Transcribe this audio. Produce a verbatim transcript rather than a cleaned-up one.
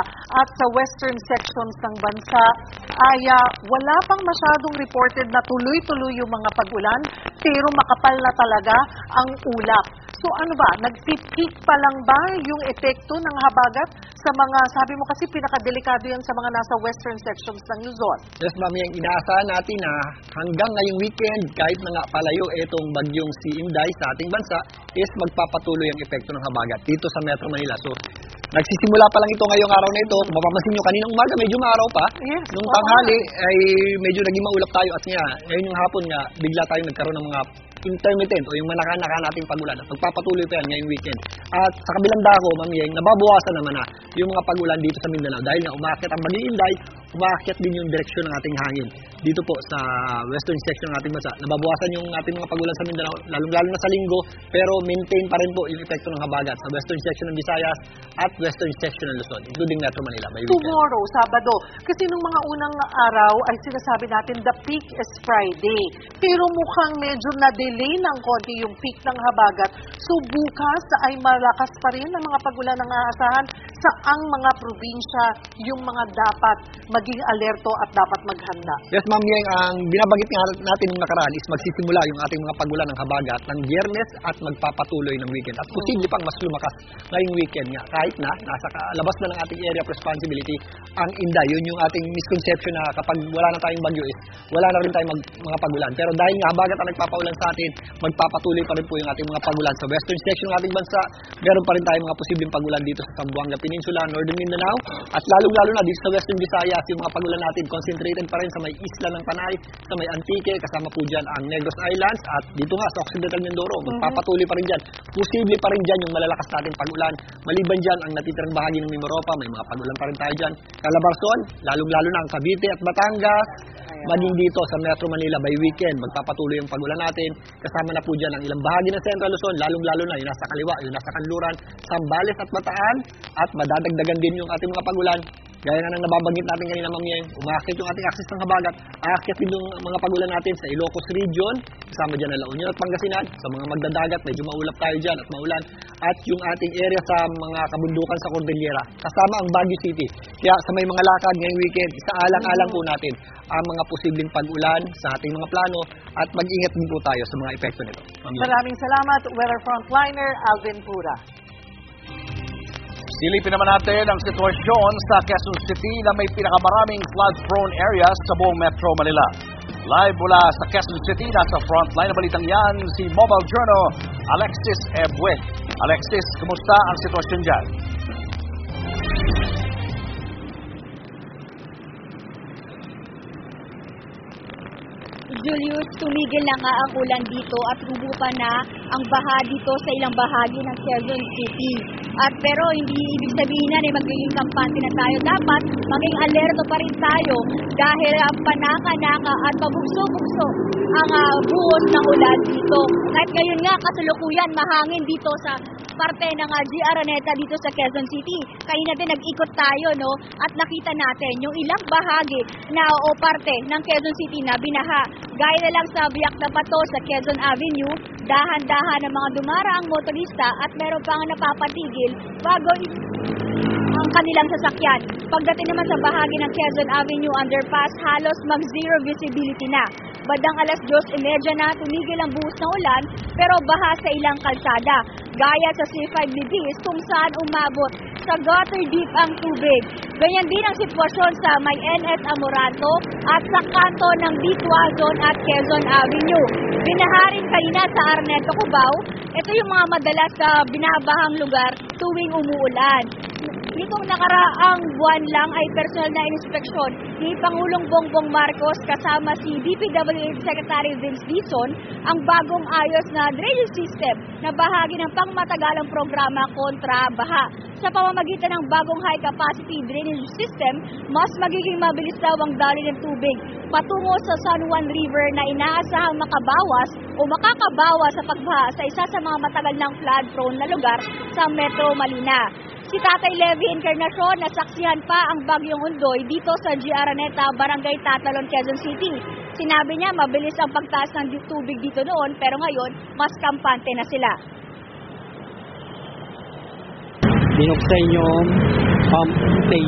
at sa western sections ng bansa ay uh, wala pang masyadong reported na tuloy-tuloy yung mga pag-ulan, pero makapal na talaga ang ulap. So ano ba, nag-peak pa lang ba yung epekto ng habagat sa mga, sabi mo kasi pinakadelikado yan sa mga nasa western sections ng Luzon? Yes, ma'am, yung inaasahan natin na hanggang ngayong weekend, kahit na nga palayo itong bagyong si Inday sa ating bansa, is magpapatuloy ang epekto ng habagat dito sa Metro Manila. So, nagsisimula pa lang ito ngayong araw na ito. Kung mapapansin nyo, kaninang umaga medyo maaraw pa. Yes, nung tanghali ay medyo naging maulap tayo at nga, ngayon yung hapon nga, bigla tayong nagkaroon ng mga intermittent o yung manaka-naka nating pagulan at magpapatuloy pa yan ngayong weekend. At sa kabilang dako, Ma'am Yeng, nababawasan naman na yung mga pagulan dito sa Mindanao dahil nga umakyat ang Bagyong Inday, umakyat din yung direksyon ng ating hangin dito po sa western section ng ating bansa. Nababawasan yung ating mga pagulan sa Mindanao, lalong-lalo na sa linggo, pero maintain pa rin po yung epekto ng habagat sa western section ng Visayas at western section ng Luzon, including Metro Manila by weekend. Tomorrow, Sabado. Kasi nung mga unang araw ay sinasabi natin the peak is Friday. Pero mukhang medyo na-delay ng konti yung peak ng habagat. So bukas ay malakas pa rin ang mga pagulan ng aasahan sa ang mga probinsya yung mga dapat maging alerto at dapat maghanda. Yes, Ma'am Yeng, ang binabanggit nga natin nung nakaraan is magsisimula yung ating mga pagulan ng habagat ng Biyernes at magpapatuloy ng weekend. At posible pang mas lumakas ngayong weekend nga. Kahit na, nasa labas na ng ating area of responsibility, ang Inday. Yun yung ating misconception na kapag wala na tayong bagyo is wala na rin tayong mag, mga pagulan. Pero dahil nga habagat ang nagpapaulan sa atin, magpapatuloy pa rin po yung ating mga pagulan sa western section ng ating bansa. Meron pa rin tayong mga posibleng pagulan dito sa Zamboanga Peninsula, Northern Mindanao, at lalong-lalo na dito sa western Visayas, yung mga pagulan natin concentrated pa rin sa may isla ng Panay, sa may Antique, kasama po dyan ang Negros Islands, at dito nga sa Occidental Mindoro, magpapatuloy pa rin dyan. Posible pa rin dyan yung malalakas nating pagulan. Maliban dyan ang natitirang bahagi ng Mimaropa, may mga pagulan pa rin tayo dyan. Calabarzon, lalong-lalo na ang Cavite at Batangas, maging dito sa Metro Manila by weekend, magpapatuloy yung pagulan natin. Kasama na po dyan ang ilang bahagi ng Central Luzon, lalong-lalo na yung nasa kaliwa, yung nasa kanluran, Zambales at Bataan, at madadagdagan din yung ating mga pagulan. Gaya nga nang nababanggit natin kanina, Ma'am Yeng, umaakit yung ating akses ng habagat, aakit din yung mga pagulan natin sa Ilocos Region, kasama dyan ang La Union at Pangasinan, sa mga magdadagat, medyo maulap tayo dyan at maulan, at yung ating area sa mga kabundukan sa Cordillera, kasama ang Baguio City. Kaya sa may mga lakad ngayong weekend, isaalang-alang po natin ang mga posibleng pag-ulan sa ating mga plano at mag-ingat din po tayo sa mga epekto nito. Maraming salamat, Weather Frontliner Alvin Pura. Silipin naman natin ang sitwasyon sa Quezon City na may pinakamaraming flood-prone areas sa buong Metro Manila. Live mula sa Quezon City, nasa frontline na balitang yan, si Mobile Journal Alexis Ebue. Alexis, kumusta ang sitwasyon dyan? Julius, tumigil na nga ang ulan dito at humupa na ang baha dito sa ilang bahagi ng Quezon City. At pero hindi ibig sabihin na eh, magiging kampante na tayo. Dapat maging alerto pa rin tayo dahil uh, panaka-naka at pabugso-bugso ang uh, buhos ng ulan dito. Kahit ngayon nga kasalukuyan mahangin dito sa parte ng uh, G. Araneta dito sa Quezon City. Kanina din nag-ikot tayo, no? At nakita natin yung ilang bahagi na o parte ng Quezon City na binaha. Gaya na lang sa Biak na Bato sa Quezon Avenue, dahan-dahan ng mga dumaraang motorista at meron pang napapatigil bago ang kanilang sasakyan. Pagdating naman sa bahagi ng Quezon Avenue underpass, halos mag-zero visibility na. Bandang alas dos trenta na, tumigil ang buhos ng ulan, pero baha sa ilang kalsada. Gaya sa C five Libis kung saan umabot sa gutter deep ang tubig. Ganyan din ang sitwasyon sa may N S Amoranto at sa kanto ng D Tuazon at Quezon Avenue. Binaharin kanina sa Araneta, Cubao. Ito yung mga madalas sa binabahang lugar tuwing umuulan. Nitong nakaraang buwan lang ay personal na inspeksyon ni Pangulong Bongbong Marcos kasama si D P W H Secretary Vince Dizon ang bagong ayos na drainage system na bahagi ng pangmatagalang programa kontra baha. Sa pamamagitan ng bagong high-capacity drainage system, mas magiging mabilis daw ang daloy ng tubig patungo sa San Juan River na inaasahang makabawas o makakabawas sa pagbaha sa isa sa mga matagal ng flood-prone na lugar sa Metro Manila. Si Tatay Levy Encarnacion nasaksihan pa ang bagyong Undoy dito sa G. Araneta, Barangay Tatalon, Quezon City. Sinabi niya mabilis ang pagtaas ng tubig dito noon pero ngayon mas kampante na sila. Binuksan yung pump station.